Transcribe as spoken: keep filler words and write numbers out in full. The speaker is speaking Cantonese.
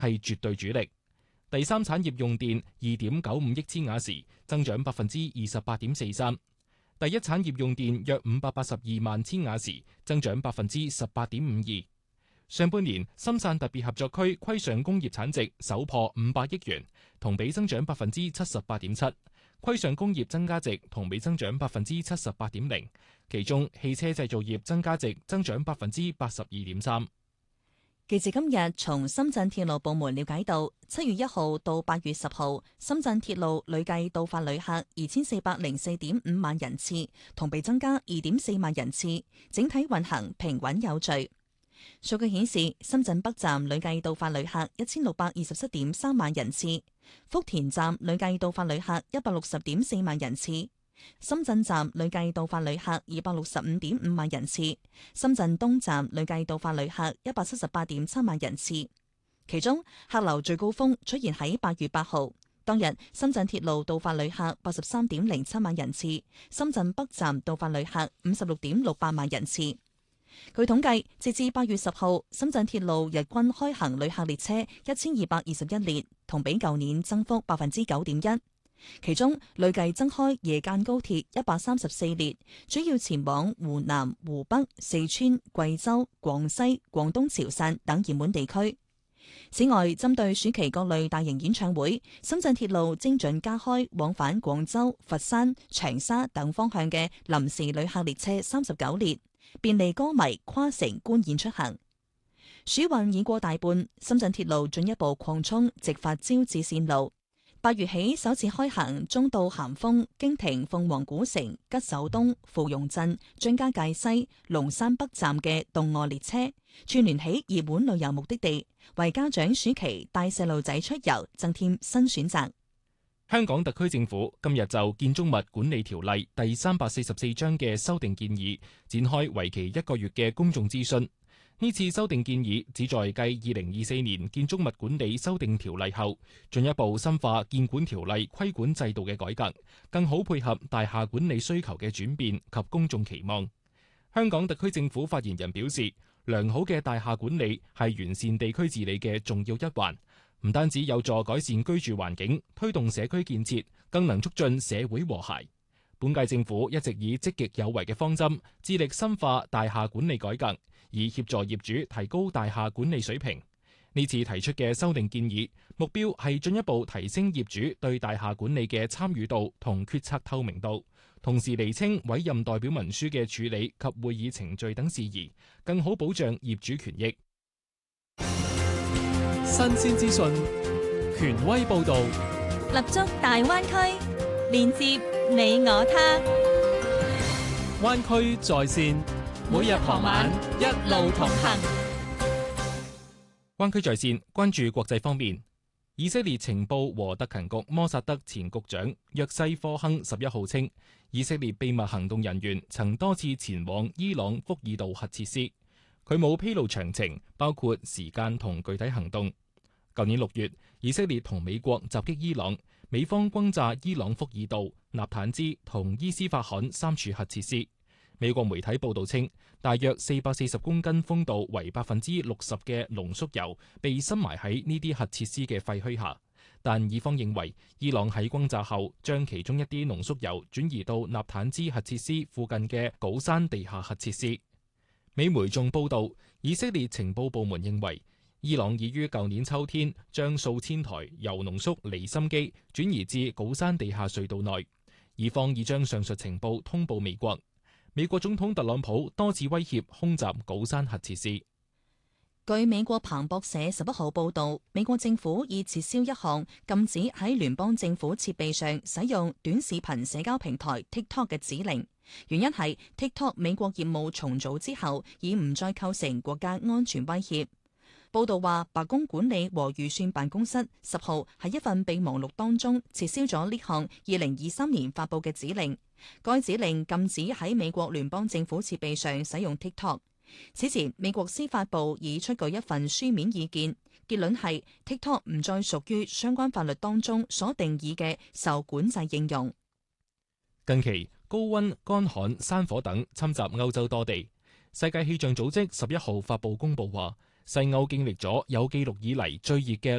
係絕對主力。第三產業用電二點九五億千瓦時，增長百分之二十八點四三。第一產業用電約五百八十二萬千瓦時，增長百分之十八點五二。上半年深汕特別合作區規上工業產值首破五百億元，同比增長百分之七十八點七。規上工業增加值同比增長百分之七十八點零，其中汽車製造業增加值增長百分之八十二點三。 記者今日從深圳鐵路部門了解到，七月一號到八月十號，深圳鐵路累計到發旅客二千四百零四點五萬人次，同比增加二點四萬人次，整體運行平穩有序。數據顯示，深圳北站累計到發旅客一千六百二十七點三萬人次，福田站累計到發旅客一百六十點四萬人次。深圳站累計到發旅客二百六十五點五萬人次，深圳東站累計到發旅客一百七十八點七萬人次。其中客流最高峰出現喺八月八號，當日深圳鐵路到發旅客八十三點零七萬人次，深圳北站到發旅客五十六點六八萬人次。據統計，截至八月十號，深圳鐵路日均開行旅客列車一千二百二十一列，同比舊年增幅百分之九點一。其中累計增開夜間高鐵一百三十四列，主要前往湖南、湖北、四川、貴州、廣西、廣東潮汕等熱門地區。此外，針對暑期各類大型演唱會，深圳鐵路精準加開往返廣州、佛山、長沙等方向嘅臨時旅客列車三十九列，便利歌迷跨城觀演出行。暑運已過大半，深圳鐵路進一步擴充直達招致線路。八月起首次開行中到咸豐、經停鳳凰古城、吉首東、芙蓉鎮、張家界西、龍山北站嘅動臥列車，串聯起熱門旅遊目的地，為家長暑期帶細路仔出遊增添新選擇。 香港特區政府今日就《建築物管理條例》第三百四十四章嘅修訂建議展開為期一個月嘅公眾諮詢。呢次修訂建議旨在繼二零二四年建築物管理修訂條例後，進一步深化建管條例規管制度嘅改革，更好配合大廈管理需求嘅轉變及公眾期望。香港特區政府發言人表示，良好嘅大廈管理係完善地區治理嘅重要一環，唔單止有助改善居住環境，推動社區建設，更能促進社會和諧。本屆政府一直以積極有為嘅方針，致力深化大廈管理改革，以協助業主提高大廈管理水平。呢次提出嘅修訂建議，目標係進一步提升業主對大廈管理嘅參與度同決策透明度，同時釐清委任代表文書嘅處理及會議程序等事宜，更好保障業主權益。 新鮮資訊，權威報導， 立足大灣區，連接你我他。 灣區在線，每日傍晚一路同行。 灣區在線關注國際方面，以色列情報和特勤局摩薩德前局長約西科亨十一號稱，以色列秘密行動人員曾多次前往伊朗福爾道核設施，佢冇披露詳情，包括時間同具體行動。舊年六月，以色列同美國襲擊伊朗，美方轟炸伊朗福爾道、納坦茲同伊斯法罕三處核設施。美國媒體報道稱，大約四百四十公斤豐度為百分之六十嘅濃縮鈾被深埋喺呢啲核設施嘅廢墟下，但以方認為伊朗喺轟炸後將其中一啲濃縮鈾轉移到納坦茲核設施附近嘅古山地下核設施。美媒仲報道，以色列情報部門認為伊朗已於舊年秋天將數千台鈾濃縮離心機轉移至古山地下隧道內，以方已將上述情報通報美國。美國總統特朗普多次威脅空襲古山核設施。 據美國彭博社十一號報道，美國政府已撤銷一項禁止喺聯邦政府設備上使用短視頻社交平台 TikTok 嘅指令，原因係 TikTok 美國業務重組之後已唔再構成國家安全威脅。報道話，白宮管理和預算辦公室十號喺一份備忘錄當中撤銷咗呢項二零二三年發佈嘅指令。該指令禁止喺美國聯邦政府設備上使用 TikTok。此前，美國司法部已出具一份書面意見，結論係 TikTok 唔再屬於相關法律當中所定義嘅受管制應用。 近期高溫、乾旱、山火等侵襲歐洲多地。世界氣象組織十一號發布公佈話， 西歐經歷咗有記錄以嚟最熱嘅